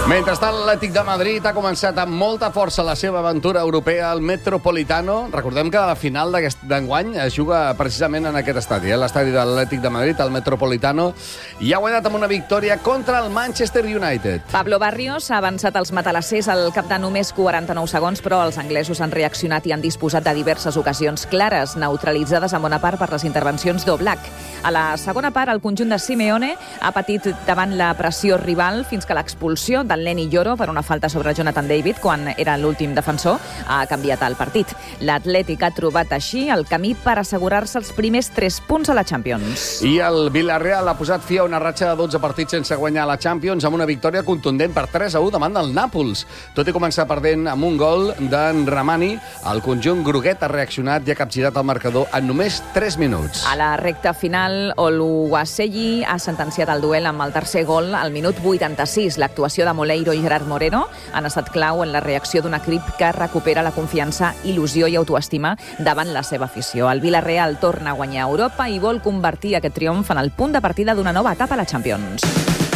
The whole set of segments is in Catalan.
Mentrestant, l'Atlètic de Madrid ha començat amb molta força la seva aventura europea al Metropolitano. Recordem que la final d'enguany es juga precisament en aquest estadi, l'estadi de l'Atlètic de Madrid, el Metropolitano, i ha guanyat amb una victòria contra el Manchester United. Pablo Barrios ha avançat els matalassers al cap de només 49 segons, però els anglesos han reaccionat i han disposat de diverses ocasions clares, neutralitzades en bona part per les intervencions d'Oblak. A la segona part, el conjunt de Simeone ha patit davant la pressió rival fins que l'expulsió del Lenny Yoro per una falta sobre Jonathan David, quan era l'últim defensor, ha canviat el partit. L'Atlètic ha trobat així el camí per assegurar-se els primers 3 punts a la Champions. I el Villarreal ha posat fi a una ratxa de 12 partits sense guanyar la Champions amb una victòria contundent per 3-1 davant del Nàpols. Tot i començar perdent amb un gol d'en Ramani, el conjunt groguet ha reaccionat i ha capgirat el marcador en només 3 minuts. A la recta final, Oluwaseyi ha sentenciat el duel amb el tercer gol al minut 86. L'actuació de Moleiro i Gerard Moreno han estat clau en la reacció d'un equip que recupera la confiança, il·lusió i autoestima davant la seva afició. El Villarreal torna a guanyar a Europa i vol convertir aquest triomf en el punt de partida d'una nova etapa a la Champions.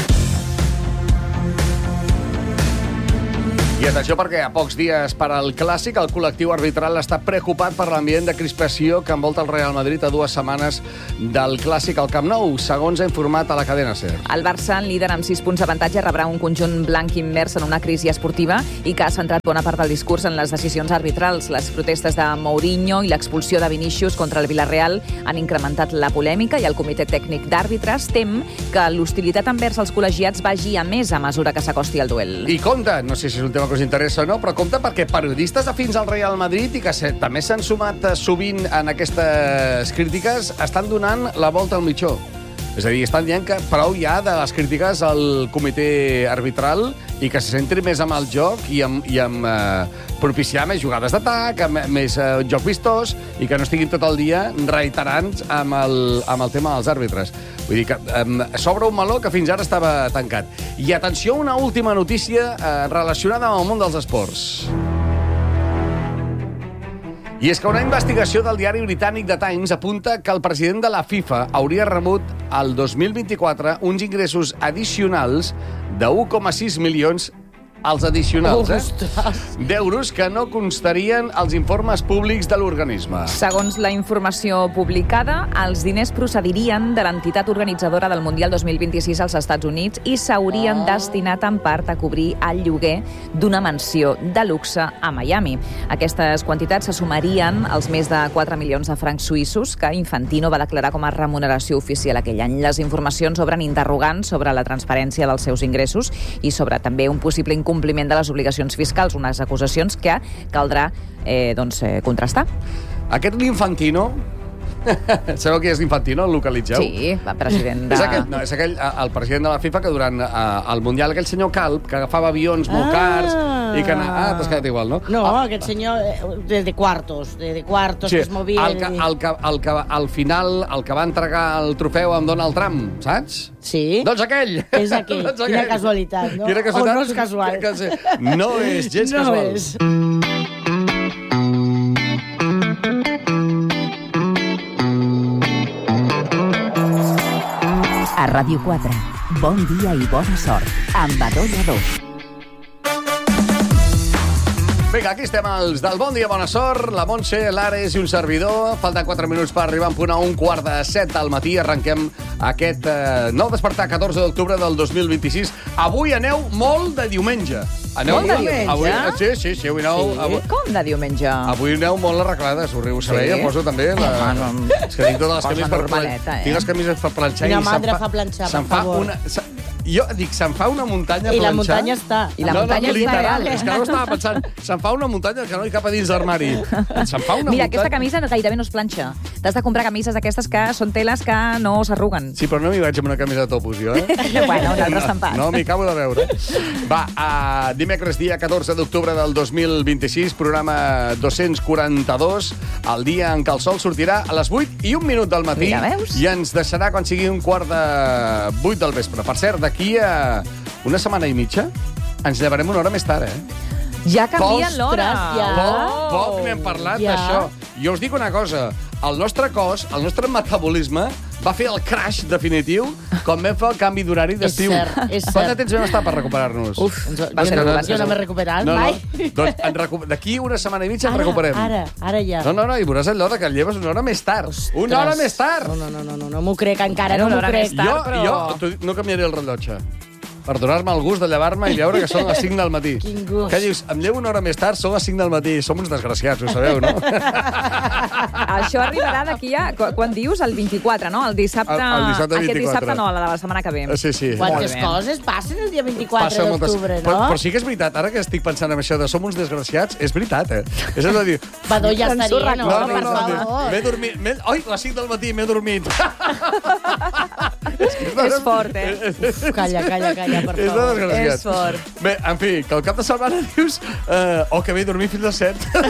I atenció perquè a pocs dies per al Clàssic el col·lectiu arbitral està preocupat per l'ambient de crispació que envolta el Real Madrid a 2 setmanes del Clàssic al Camp Nou, segons ha informat a la cadena SER. El Barça, líder amb 6 punts d'avantatge, rebrà un conjunt blanc immers en una crisi esportiva i que ha centrat bona part del discurs en les decisions arbitrals. Les protestes de Mourinho i l'expulsió de Vinícius contra el Villarreal han incrementat la polèmica i el comitè tècnic d'àrbitres tem que l'hostilitat envers els col·legiats vagi a més a mesura que s'acosti el duel. I compte, no sé si és un tema que us interessa o no, però compte perquè periodistes afins al Real Madrid i que també s'han sumat sovint en aquestes crítiques estan donant la volta al mitjó. És a dir, estan dient que prou ja de les crítiques al comitè arbitral i que se centri més en el joc i en propiciar més jugades d'atac, més joc vistós i que no estiguin tot el dia reiterant amb el tema dels àrbitres. Vull dir que s'obre un meló que fins ara estava tancat. I atenció, una última notícia relacionada amb el món dels esports. I és que una investigació del diari britànic The Times apunta que el president de la FIFA hauria rebut el 2024 uns ingressos addicionals de 1,6 milions els addicionals, d'euros que no constarien als informes públics de l'organisme. Segons la informació publicada, els diners procedirien de l'entitat organitzadora del Mundial 2026 als Estats Units i s'haurien destinat en part a cobrir el lloguer d'una mansió de luxe a Miami. Aquestes quantitats se sumarien als més de 4 milions de francs suïssos que Infantino va declarar com a remuneració oficial aquell any. Les informacions obren interrogants sobre la transparència dels seus ingressos i sobre també un possible incompliment de les obligacions fiscals, unes acusacions que caldrà contrastar. Aquest Infantino... Sabeu qui és l'Infantino? El localitzeu? Sí, el president de... És aquell, el president de la FIFA que durant el Mundial, aquell senyor calb, que agafava avions molt cars i que anava... T'has quedat igual, no? No, aquest senyor de cuartos, sí, que es movia... Al final, el que va entregar el trofeu amb Donald Trump, saps? Sí. Doncs aquell! És aquell. Quina casualitat, no? Quina casualitat? O no és casual? No és gens casual. No és. A Ràdio 4, bon dia i bona sort, amb Adolla 2. Vinga, aquí estem els del Bon Dia, Bona Sort, la Montse, l'Ares i un servidor. Falten 4 minuts per arribar en punt a 1:45 del matí. Arrenquem aquest nou despertar, 14 d'octubre del 2026. Avui aneu molt de diumenge. Molt de diumenge? Sí, avui aneu... Sí? Com de diumenge? Avui aneu molt arreglades, ho sabeu? Ja poso també... És que tinc totes les camises per planxar. Tinc les camises per planxar. Una mandra fa planxar, per favor. Jo dic, se'n fa una muntanya a planxar... I la muntanya està. I la muntanya està. És que no estava pensant. Se'n fa una muntanya que no hi cap a dins l'armari. Se'n fa una muntanya... Mira, aquesta camisa gairebé no es planxa. T'has de comprar camises d'aquestes que són teles que no s'arruguen. Sí, però no m'hi vaig amb una camisa de topus, jo, Bueno, un altre estampat. No, m'hi acabo de veure. Va, dimecres, dia 14 d'octubre del 2026, programa 242, el dia en què el sol sortirà a les 8:01 del matí. Mira, veus? I ens deixarà quan sigui 7:15 del vespre. Per cert, d'aquí a una setmana i mitja ens llevarem una hora més tard, Ja canvien l'hora. Poc n'hem parlat d'això. Jo us dic una cosa, el nostre cos, el nostre metabolisme va fer el crash definitiu quan vam fer el canvi d'horari d'estiu. És cert. Quant de temps vam estar per recuperar-nos? Jo no m'he recuperat mai. Doncs d'aquí una setmana i mitja ens recuperem. Ara ja. No, i veuràs allò que et lleves una hora més tard. Una hora més tard! No m'ho crec encara, no m'ho crec. Jo no canviaré el rellotge per donar-me el gust de llevar-me i veure que són les 5 del matí. Quin gust. Què dius? Em llevo una hora més tard, són les 5 del matí. Som uns desgraciats, ho sabeu, no? Això arribarà d'aquí a... Quan dius? El 24, no? El dissabte... El dissabte 24. Aquest dissabte no, la de la setmana que ve. Sí. Quantes coses passen el dia 24 d'octubre, no? Però sí que és veritat, ara que estic pensant en això de som uns desgraciats, és veritat, És a dir... Badó, ja estaria, no? Per favor. M'he dormit... Oi, les 5 del matí m'he dormit. És fort, Uf, calla, per és de favor. desgraciat. És fort. Bé, en fi, que el cap de setmana dius que m'he dormit fins a 7.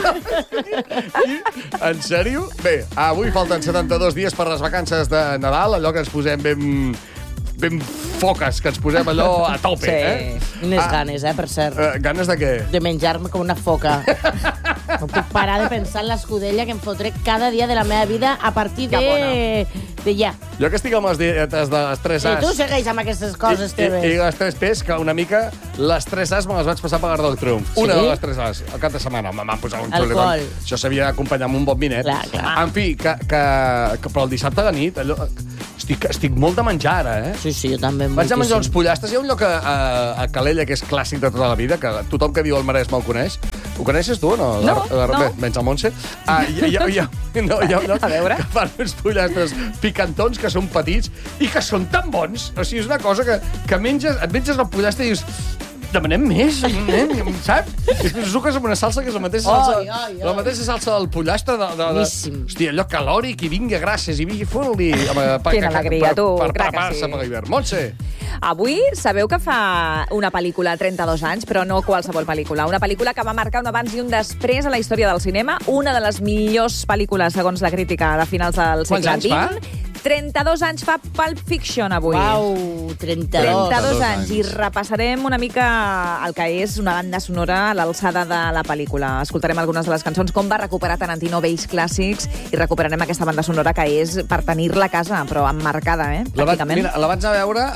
En sèrio? Bé, avui falten 72 dies per les vacances de Nadal, allò que ens posem ben foques, que ens posem allò a tope, Sí. Unes ganes, per cert. Ganes de què? De menjar-me com una foca. No puc parar de pensar en l'escudella que em fotré cada dia de la meva vida a partir de ja. Jo que estic amb les dietes de les 3 As... Tu segueix amb aquestes coses teves. I les 3 P's, que una mica les 3 As me les vaig passar per Gardó del Triomf. Sí? Una de les 3 As, al cap de setmana. M'han posat un xuletón. Alcohol. Això s'havia d'acompanyar amb un bon vinet. Clar. En fi, que però el dissabte a la nit, allò... Estic molt de menjar, ara, Sí, jo també. Vaig a menjar uns pollastres. Hi ha un lloc a Calella que és clàssic de tota la vida, que tothom que viu al Maresme el coneix. Ho coneixes tu o no? No. Menys el Montse. Hi ha un lloc que fan uns pollastres picantons que són petits i que són tan bons. O sigui, és una cosa que et menges el pollastre i dius... Demanem més, saps? És que suques amb una salsa que és la mateixa salsa, la mateixa salsa del pollastre. Hòstia, allò calòric i vinga, gràcies, i vingui fot-li. Quina alegria, tu. Per preparar-se per l'hivern. Montse. Avui sabeu que fa una pel·lícula 32 anys, però no qualsevol pel·lícula. Una pel·lícula que va marcar un abans i un després a la història del cinema. Una de les millors pel·lícules, segons la crítica, de finals del segle XX. Quants anys fa? 32 anys fa Pulp Fiction, avui. Uau, 32 anys. I repassarem una mica el que és una banda sonora a l'alçada de la pel·lícula. Escoltarem algunes de les cançons, com va recuperar Tarantino vells clàssics, i recuperarem aquesta banda sonora que és per tenir-la a casa, però emmarcada, pràcticament. La vaig anar a veure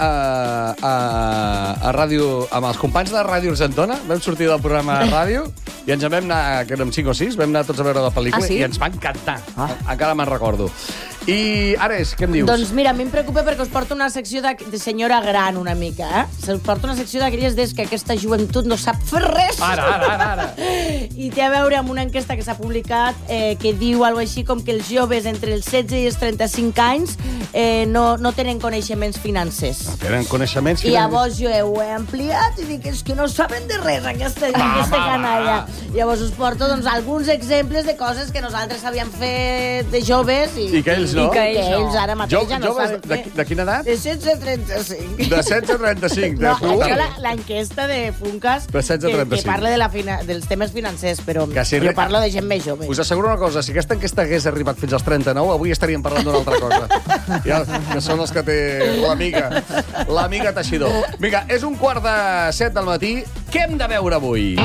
a ràdio, amb els companys de Ràdio Argentona. Vam sortir del programa de ràdio i ens en vam anar, que érem 5 o 6, vam anar tots a veure la pel·lícula i ens va encantar. Encara me'n recordo. I Ares, què em dius? Doncs mira, a mi em preocupa perquè us porto una secció de senyora gran una mica, Us porto una secció d'aquelles des que aquesta joventut no sap fer res. Ara. I té a veure amb una enquesta que s'ha publicat que diu alguna cosa així com que els joves entre els 16 i els 35 anys no tenen coneixements financers. No tenen coneixements financers. I llavors jo ho he ampliat i dic, és que no saben de res aquesta canalla. Llavors us porto alguns exemples de coses que nosaltres havíem fet de joves i que ells no. I que ells ara mateix ja no saben fer. De quina edat? De 16 a 35. De 16 a 35. No, això l'enquesta de Funcas que parla dels temes financers, però jo parlo de gent més jove. Us asseguro una cosa, si aquesta enquesta hagués arribat fins als 39, avui estaríem parlant d'una altra cosa. Que són els que té l'amiga Teixidor. Vinga, és 6:45 del matí. Què hem de veure avui?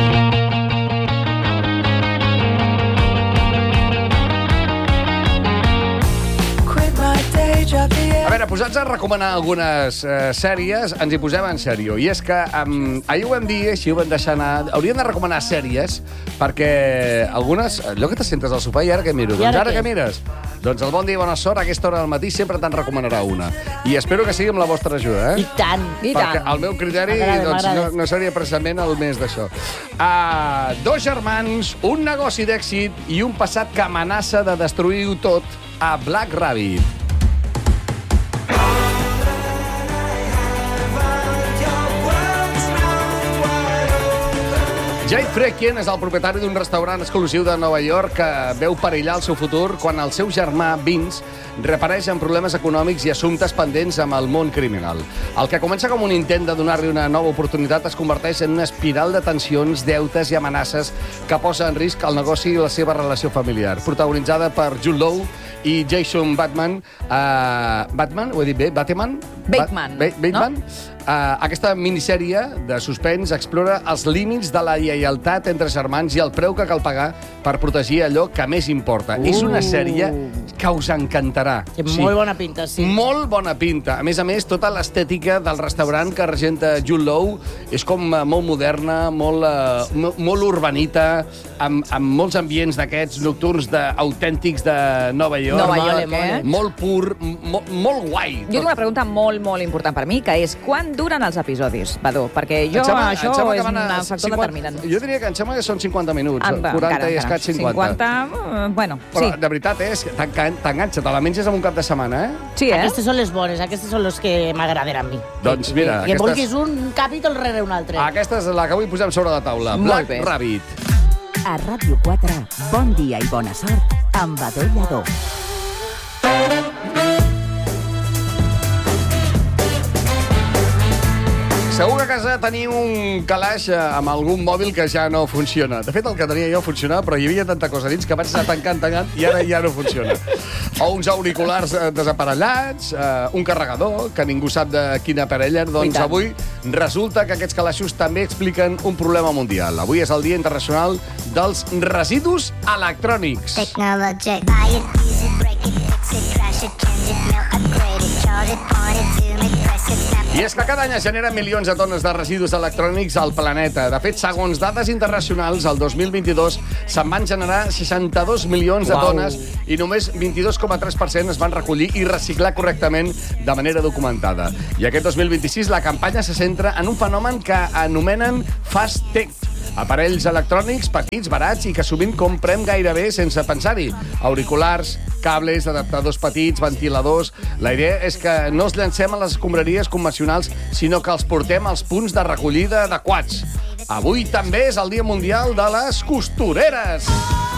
A veure, posats a recomanar algunes sèries, ens hi posem en sèrio. I és que ahir ho vam dir, així ho vam deixar anar. Hauríem de recomanar sèries, perquè algunes... Allò que t'assentes al sofà i ara què miro? Doncs ara què mires? Doncs el Bon Dia i Bona Sort, a aquesta hora del matí, sempre te'n recomanarà una. I espero que sigui amb la vostra ajuda, I tant. Perquè el meu criteri no seria precisament el més d'això. 2 germans, un negoci d'èxit i un passat que amenaça de destruir-ho tot a Black Rabbit. Jake Frequien és el propietari d'un restaurant exclusiu de Nova York que veu perillar el seu futur quan el seu germà Vince reapareix amb problemes econòmics i assumptes pendents amb el món criminal. El que comença com un intent de donar-li una nova oportunitat es converteix en una espiral de tensions, deutes i amenaces que posa en risc el negoci i la seva relació familiar. Protagonitzada per Jude Law i Jason Bateman. Bateman? Ho he dit bé? Bateman? Bateman, Bateman. Aquesta minissèrie de suspens explora els límits de la lleialtat entre germans i el preu que cal pagar per protegir allò que més importa. És una sèrie que us encantarà. Té molt bona pinta, sí. Molt bona pinta. A més, tota l'estètica del restaurant que regenta Jude Law és com molt moderna, molt urbanita, amb molts ambients d'aquests nocturns autèntics de Nova York. Nova York, Molt pur, molt guai. Jo tinc una pregunta molt important per mi, que és quan duren els episodis, Badó? Perquè això és un factor determinant. Jo diria que em sembla que són 50 minuts, 40 i escaig 50. Bueno, però sí. de veritat és que t'enganxa, te la menges en un cap de setmana, Sí, Aquestes són les bones, aquestes són les que m'agraden a mi. Doncs mira, que vulguis un capítol rere un altre. Aquesta és la que avui posem sobre la taula. Molt Black bé. Rabbit. A Ràdio 4, bon dia i bona sort amb Badó Lladó. Segur que a casa teniu un calaix amb algun mòbil que ja no funciona. De fet, el que tenia jo funcionava, però hi havia tanta cosa dins que vaig anar tancant, i ara ja no funciona. O uns auriculars desaparellats, un carregador, que ningú sap de quin aparell és. Doncs avui resulta que aquests calaixos també expliquen un problema mundial. Avui és el Dia Internacional dels Residus Electrònics. Technology. Buy it, use it, break it, fix it, crash it, change it, melt, upgrade it, charge it, point it, zoom it, press it, snap. I és que cada any es generen milions de tones de residus electrònics al planeta. De fet, segons dades internacionals, el 2022 se'n van generar 62 milions de tones i només 22,3% es van recollir i reciclar correctament de manera documentada. I aquest 2026 la campanya se centra en un fenomen que anomenen Fast Tech. Aparells electrònics petits, barats i que sovint comprem gairebé sense pensar-hi. Auriculars, cables, adaptadors petits, ventiladors... La idea és que no els llancem a les escombraries convencionals, sinó que els portem als punts de recollida adequats. Avui també és el Dia Mundial de les Costureres.